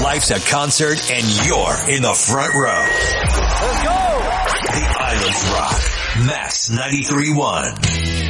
Life's a concert and you're in the front row. Let's go! The Islands Rock. Max 93.1.